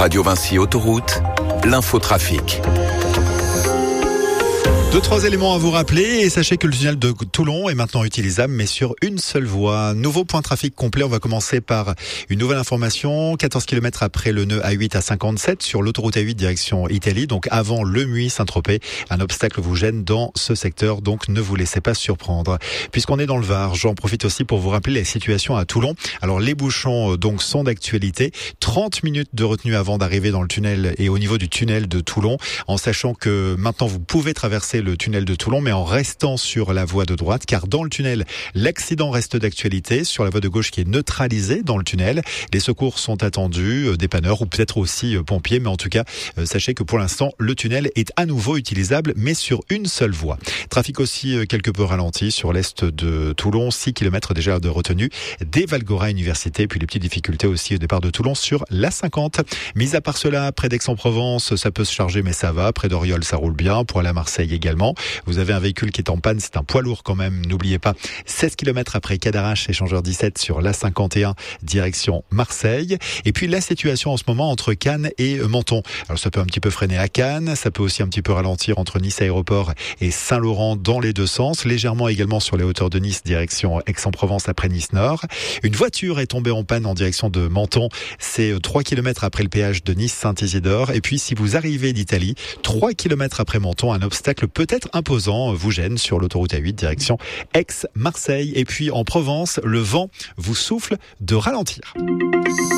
Radio Vinci Autoroute, l'infotrafic. 2-3 éléments à vous rappeler et sachez que le tunnel de Toulon est maintenant utilisable mais sur une seule voie. Nouveau point de trafic complet, on va commencer par une nouvelle information. 14 km après le nœud A8 à 57 sur l'autoroute A8 direction Italie, donc avant Le Muy-Saint-Tropez. Un obstacle vous gêne dans ce secteur, donc ne vous laissez pas surprendre. Puisqu'on est dans le Var, j'en profite aussi pour vous rappeler la situation à Toulon. Alors les bouchons donc sont d'actualité. 30 minutes de retenue avant d'arriver dans le tunnel et au niveau du tunnel de Toulon, en sachant que maintenant vous pouvez traverser le tunnel de Toulon, mais en restant sur la voie de droite, car dans le tunnel, l'accident reste d'actualité sur la voie de gauche qui est neutralisée dans le tunnel. Les secours sont attendus, dépanneurs ou peut-être aussi pompiers, mais en tout cas, sachez que pour l'instant, le tunnel est à nouveau utilisable, mais sur une seule voie. Trafic aussi quelque peu ralenti sur l'est de Toulon, 6 km déjà de retenue, des Valgora Université, puis les petites difficultés aussi au départ de Toulon sur l'A50. Mis à part cela, près d'Aix-en-Provence, ça peut se charger, mais ça va. Près d'Oriol, ça roule bien. Pour aller à Marseille également. Vous avez un véhicule qui est en panne, c'est un poids lourd quand même, n'oubliez pas. 16 km après Cadarache, échangeur 17 sur l'A51, direction Marseille. Et puis la situation en ce moment entre Cannes et Menton. Alors ça peut un petit peu freiner à Cannes, ça peut aussi un petit peu ralentir entre Nice Aéroport et Saint-Laurent dans les deux sens. Légèrement également sur les hauteurs de Nice, direction Aix-en-Provence après Nice Nord. Une voiture est tombée en panne en direction de Menton. C'est 3 km après le péage de Nice-Saint-Isidore. Et puis si vous arrivez d'Italie, 3 km après Menton, un obstacle peut-être imposant vous gêne sur l'autoroute A8 direction Aix-Marseille. Et puis en Provence, le vent vous souffle de ralentir.